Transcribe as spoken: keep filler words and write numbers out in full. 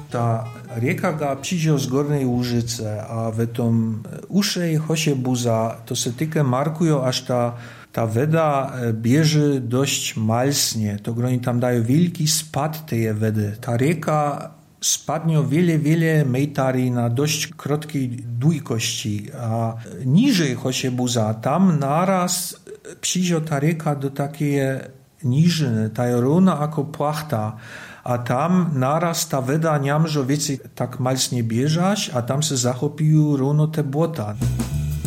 ta rieka ga przyjdzie z Górnej Łużyce, a w tom uszej hosie buza, to se tykę markują, aż ta ta weda bierze dość malsnie. To oni tam dają wielki spad tej wedy. Ta rieka spadnie wiele, wiele metari na dość krótkiej dłujkości, a niżej hosie buza, tam naraz przyjdzie ta rieka do takiej niżyny, ta jest równa jako płachta, a tam naraz ta weda nie może więcej tak malsnie bieżać, a tam se zachopiły równo te błota.